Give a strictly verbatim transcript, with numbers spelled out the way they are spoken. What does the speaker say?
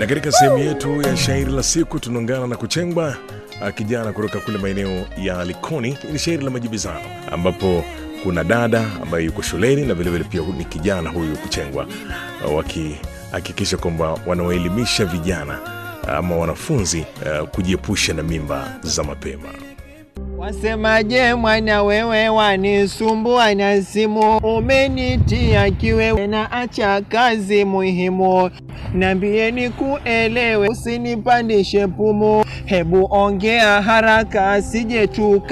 Na katika sehemu yetu ya shairi la siku tunaungana na Kuchengwa, kijana kutoka kule maeneo ya Likoni. Ni shairi la majibizano ambapo kuna dada ambaye yuko shuleni na vile vile pia ni kijana huyu Kuchengwa, wakihakikisha kwamba wanawaelimisha vijana ama wanafunzi uh, kujiepusha na mimba za mapema. Wasemaje mwana wewe wanisumbua na simu, umenitia kiwewe na acha kazi muhimu. Niambieni kuelewe usinipandishe pumu, hebu ongea haraka sije tuka